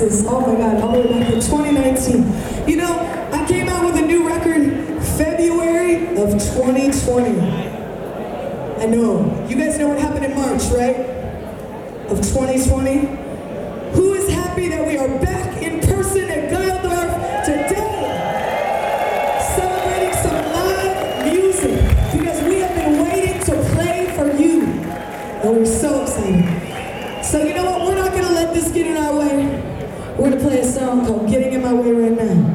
Texas. Oh my God, all the way back in 2019. You know, I came out with a new record February of 2020. I know. You guys know what happened in March, right? Of 2020. Who is happy that we are back in person at Geildorf today? Celebrating some live music because we have been waiting to play for you. And we're so excited. So you know what? We're not going to let this get in our way. We're going to play a song called Getting in My Way right now.